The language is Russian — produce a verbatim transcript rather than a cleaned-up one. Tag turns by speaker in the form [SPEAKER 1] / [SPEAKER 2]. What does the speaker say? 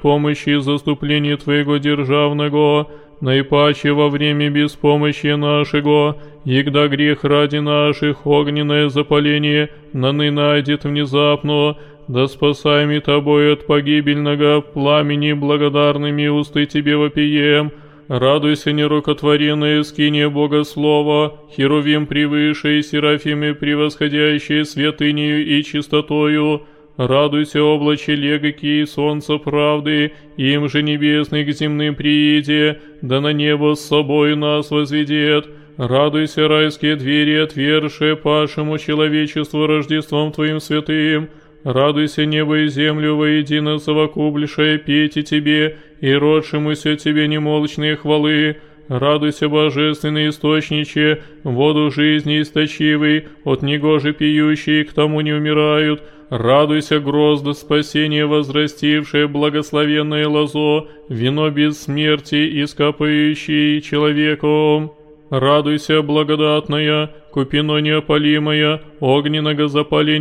[SPEAKER 1] помощи и заступления Твоего державного, наипаче во время беспомощия нашего, егда грех ради наших огненное запаление наны найдет внезапно, да спасаеми Тобой от погибельного пламени благодарными усты Тебе вопием. Радуйся, нерукотворенное скиния Богослова, херувим превыше и серафимы превосходящие святынею и чистотою. Радуйся, облаче легоки и солнца правды, им же небесный к земным прииде, да на небо с собой нас возведет. Радуйся, райские двери, отвершие пашему человечеству Рождеством Твоим святым. Радуйся, небо и землю воедино совокуплившее, пейте Тебе и родшемуся Тебе немолчные хвалы. Радуйся, божественный источниче, воду жизни источивый, от него же пьющие к тому не умирают. Радуйся, грозд спасения возрастившее, благословенное лозо, вино бессмертия, искапающее человеком. Радуйся, благодатная, купино неопалимая, огненного запаления